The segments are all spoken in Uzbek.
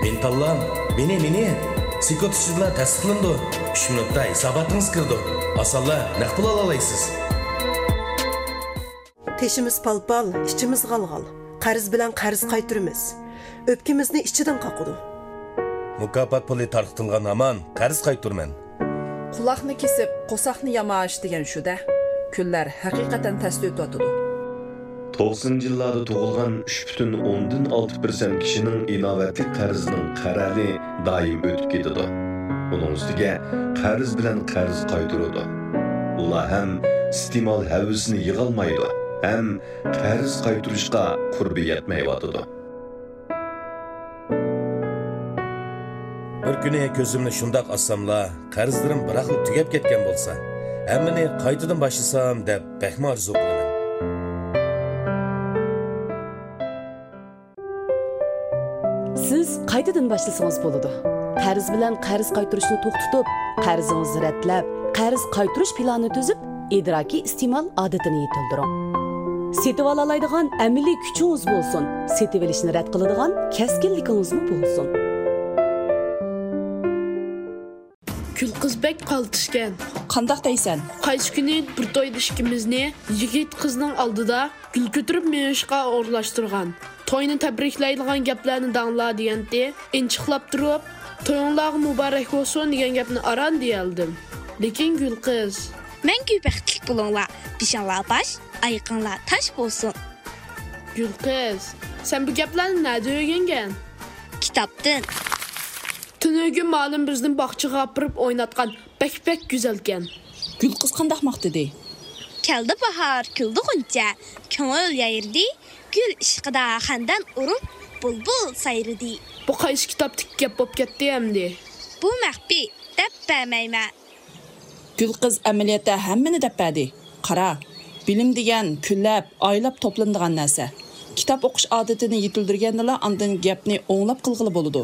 Mentallam, meni psikotisizlar tasdiqlandi. 3 minutda hisobotingiz kirdi. Asalla naq pul ola olasiz. Teşimiz palpal, içimiz galgal. Qarz bilan qarz qaytırımız. Öpkimizni ichidan qaqıdı. Mukofot puli tarqatilgan aman qarz qaytırman. Quloqni kesib, qo'saqni yamash degan shu-da. Kunlar haqiqatan tasli o'tadi. 90 yillarda tug'ilgan 3,6% kishining inovatli qarzining qarali doim o'tib ketadi. Uning ustiga qarz bilan qarz qaytaradi. Ular ham iste'mol havasini yig'olmaydi, ham qarz qaytarishga qurbi yetmayotidi. Bir kuni ko'zimni shundoq assamla, qarzlarim biraqli tugab ketgan bo'lsa, hammani qaytadan boshlasam deb baxma orzu qilaman. Siz qaytadan boshlasangiz bo'ladi. Qarz bilan qarz qaytarishni to'xtatib, qarzingizni ratlab, qarz qaytarish planini tuzib, idrokiy iste'mol odatini yetildiring. Setib oladigan amaliy kuchingiz bo'lsin, setib olishni rad qiladigan kaskinligingiz bo'lsin. Gülqizbek qaltışgan. Qandaq deysan? Qaysi kuni bir to'yda ikkimizni yigit qizning oldida gul ko'tarib menishqa o'rlashtirgan. To'yni tabriklaydigan gaplarni dangla deganda, inchiqlab turib, to'yinglarga muborak bo'lsin degan gapni aran deyaldim. Lekin Gulqiz, Мәңгі бәхтлік болыңlar, бишанлар баш, айқынлар таш болсын. Gulqiz, sen bu gaplarni nerede öğrengen? Kitaptın. Tünögün malum bizden bakçığa apırıp oynatkan bek güzelken. Gulqiz qandaq maqtadi? Keldi bahar, küldü günce, köngül yayırdı, gül ışqıda xandan urup, bulbul sayırdı. Bu qaysi kitaptaki gap bop ketdi emdi. Bu məxbi, dəbbəməymə. Gulqiz amaliyotda hammani dappadi. Qara, bilim degan kunlab, oylab toplanadigan narsa. Kitob o'qish odatini yetildirganda ondan gapni o'nglab qilg'ili bo'ladi.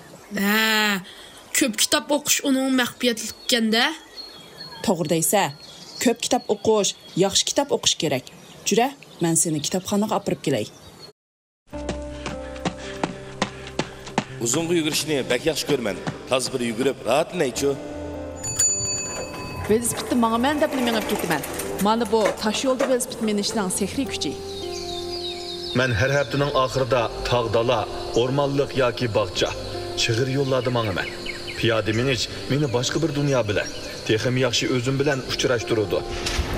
Köp kitap okuş onun məxfiyyətlikəndə. To'g'ri deysa, ko'p kitob o'qish, yaxshi kitob o'qish kerak. Jura, men seni kitobxonaga olib kelay. Uzunga yugurishni bak yaxshi ko'rman. Toz bir yugurib, rahatlanaychu. Velosipedni menga men deb mengib ketaman. Mana bu tosh yo'lda velosiped minishning sehriy kuchi. Men har haftaning oxirida tog'-dala, o'rmonliq yoki bog'cha, chig'ir yo'llarda mengaman. Piyoda minish meni boshqa bir dunyo bilan, texim yaxshi o'zim bilan uchrashtirdi.